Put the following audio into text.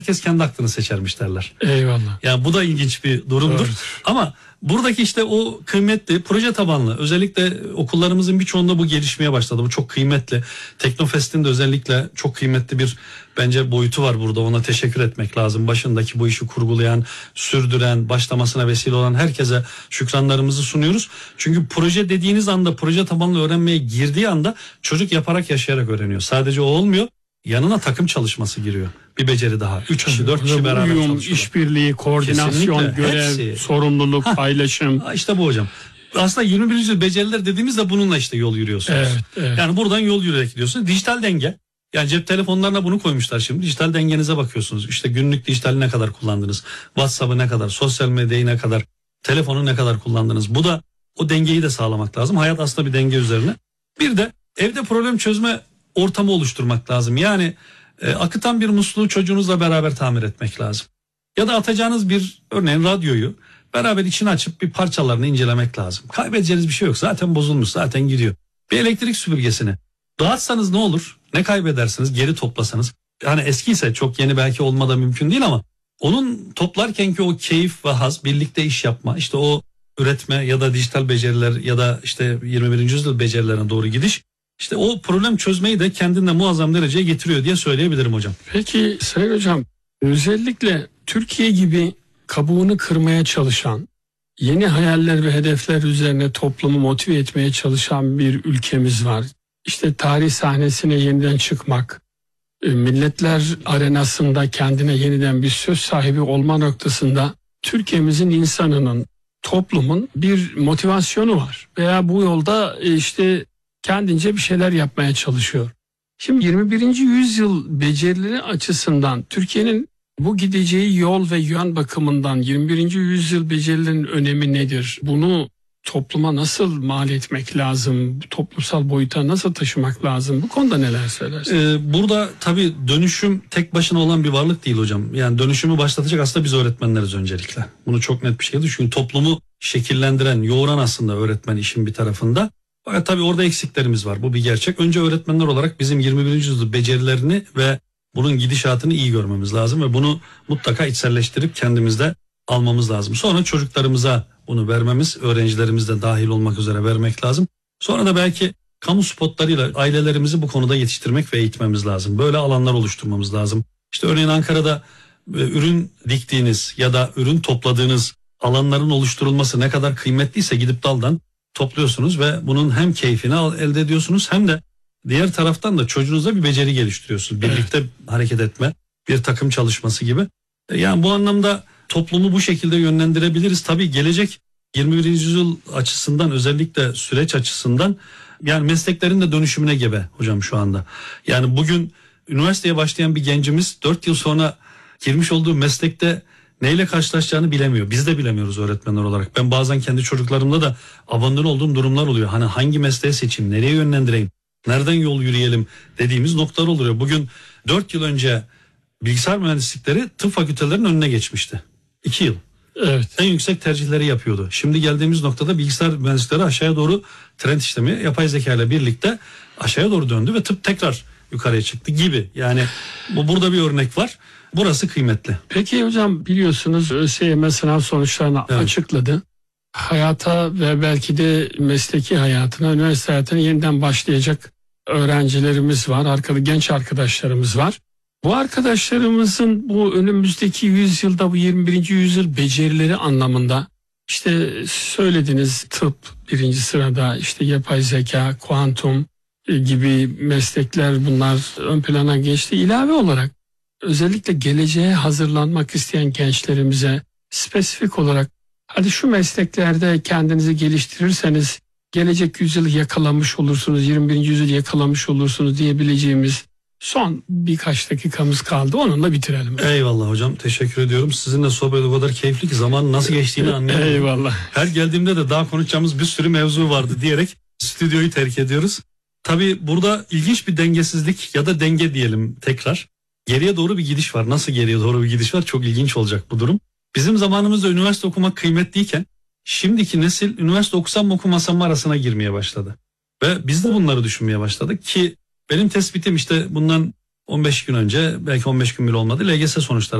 herkes kendi aklını seçermiş derler. Eyvallah. Yani bu da ilginç bir durumdur. Doğrudur. Ama buradaki işte o kıymetli proje tabanlı, özellikle okullarımızın birçoğunda bu gelişmeye başladı. Bu çok kıymetli. Teknofest'in de özellikle çok kıymetli bir bence boyutu var burada. Ona teşekkür etmek lazım. Başındaki bu işi kurgulayan, sürdüren, başlamasına vesile olan herkese şükranlarımızı sunuyoruz. Çünkü proje dediğiniz anda, proje tabanlı öğrenmeye girdiği anda çocuk yaparak, yaşayarak öğreniyor. Sadece o olmuyor. Yanına takım çalışması giriyor. Bir beceri daha. 3 kişi, 4 kişi beraber Uyum, çalışıyorlar. işbirliği, koordinasyon, Kesinlikle, görev, hepsi. sorumluluk, paylaşım. İşte bu hocam. Aslında 21. yüzyıl beceriler dediğimizde bununla işte yol yürüyorsunuz. Evet. Yani buradan yol yürüyerek gidiyorsunuz. Dijital denge. Yani cep telefonlarına bunu koymuşlar şimdi. Dijital dengenize bakıyorsunuz. İşte günlük dijitali ne kadar kullandınız? WhatsApp'ı ne kadar? Sosyal medyayı ne kadar? Telefonu ne kadar kullandınız? Bu da o dengeyi de sağlamak lazım. Hayat aslında bir denge üzerine. Bir de evde problem çözme ortamı oluşturmak lazım. Yani akıtan bir musluğu çocuğunuzla beraber tamir etmek lazım. Ya da atacağınız bir, örneğin radyoyu beraber içini açıp bir parçalarını incelemek lazım. Kaybedeceğiniz bir şey yok. Zaten bozulmuş, zaten gidiyor. Bir elektrik süpürgesini dağıtsanız ne olur? Ne kaybedersiniz? Geri toplasanız. Yani eskiyse, çok yeni belki olmadan mümkün değil ama onun toplarkenki o keyif ve haz, birlikte iş yapma, işte o üretme ya da dijital beceriler ya da işte 21. yüzyıl becerilerine doğru gidiş, işte o problem çözmeyi de kendine muazzam dereceye getiriyor diye söyleyebilirim hocam. Peki Sayın Hocam, özellikle Türkiye gibi kabuğunu kırmaya çalışan, yeni hayaller ve hedefler üzerine toplumu motive etmeye çalışan bir ülkemiz var. İşte tarih sahnesine yeniden çıkmak, milletler arenasında kendine yeniden bir söz sahibi olma noktasında Türkiye'mizin insanının, toplumun bir motivasyonu var. Veya bu yolda işte kendince bir şeyler yapmaya çalışıyor. Şimdi 21. yüzyıl becerileri açısından Türkiye'nin bu gideceği yol ve yön bakımından 21. yüzyıl becerilerinin önemi nedir? Bunu topluma nasıl mal etmek lazım? Toplumsal boyuta nasıl taşımak lazım? Bu konuda neler söylersin? Burada tabii dönüşüm tek başına olan bir varlık değil hocam. Yani dönüşümü başlatacak aslında biz öğretmenleriz öncelikle. Bunu çok net bir şekilde, çünkü toplumu şekillendiren, yoğuran aslında öğretmen işin bir tarafında. Fakat tabii orada eksiklerimiz var. Bu bir gerçek. Önce öğretmenler olarak bizim 21. yüzyıl becerilerini ve bunun gidişatını iyi görmemiz lazım ve bunu mutlaka içselleştirip kendimizde almamız lazım. Sonra çocuklarımıza bunu vermemiz, öğrencilerimiz de dahil olmak üzere vermek lazım. Sonra da belki kamu spotlarıyla ailelerimizi bu konuda yetiştirmek ve eğitmemiz lazım. Böyle alanlar oluşturmamız lazım. İşte örneğin Ankara'da ürün diktiğiniz ya da ürün topladığınız alanların oluşturulması ne kadar kıymetliyse gidip daldan topluyorsunuz ve bunun hem keyfini elde ediyorsunuz hem de diğer taraftan da çocuğunuzda bir beceri geliştiriyorsunuz. Birlikte hareket etme, bir takım çalışması gibi. Yani bu anlamda toplumu bu şekilde yönlendirebiliriz. Tabii gelecek 21. yüzyıl açısından, özellikle süreç açısından, yani mesleklerin de dönüşümüne gebe hocam şu anda. Yani bugün üniversiteye başlayan bir gencimiz 4 yıl sonra girmiş olduğu meslekte neyle karşılaşacağını bilemiyor. Biz de bilemiyoruz öğretmenler olarak. Ben bazen kendi çocuklarımla da abandon olduğum durumlar oluyor. Hani hangi mesleğe seçeyim, nereye yönlendireyim, nereden yol yürüyelim dediğimiz noktalar oluyor. Bugün 4 yıl önce bilgisayar mühendislikleri tıp fakültelerinin önüne geçmişti. 2 yıl. Evet. En yüksek tercihleri yapıyordu. Şimdi geldiğimiz noktada bilgisayar mühendislikleri aşağıya doğru trend işlemi yapay zeka ile birlikte aşağıya doğru döndü ve tıp tekrar yukarıya çıktı gibi. Yani burada bir örnek var. Burası kıymetli. Peki hocam, biliyorsunuz ÖSYM sınav sonuçlarını açıkladı. Hayata ve belki de mesleki hayatına, üniversite hayatına yeniden başlayacak öğrencilerimiz var. Arkada genç arkadaşlarımız var. Bu arkadaşlarımızın bu önümüzdeki yüzyılda, bu 21. yüzyıl becerileri anlamında, işte söylediniz, tıp birinci sırada, işte yapay zeka, kuantum gibi meslekler, bunlar ön plana geçti. İlave olarak özellikle geleceğe hazırlanmak isteyen gençlerimize spesifik olarak, hadi şu mesleklerde kendinizi geliştirirseniz gelecek yüzyılı yakalamış olursunuz, 21. yüzyılı yakalamış olursunuz diyebileceğimiz son birkaç dakikamız kaldı. Onunla bitirelim. Eyvallah hocam. Teşekkür ediyorum. Sizinle sohbet o kadar keyifli ki zaman nasıl geçtiğini anlayamadım. Eyvallah. Her geldiğimde de daha konuşacağımız bir sürü mevzu vardı diyerek stüdyoyu terk ediyoruz. Tabii burada ilginç bir dengesizlik ya da denge diyelim tekrar. Geriye doğru bir gidiş var. Nasıl geriye doğru bir gidiş var? Çok ilginç olacak bu durum. Bizim zamanımızda üniversite okumak kıymetliyken şimdiki nesil üniversite okusam mı okumasam mı arasına girmeye başladı. Ve biz de bunları düşünmeye başladık ki benim tespitim işte bundan 15 gün önce, belki 15 gün bile olmadı, LGS sonuçları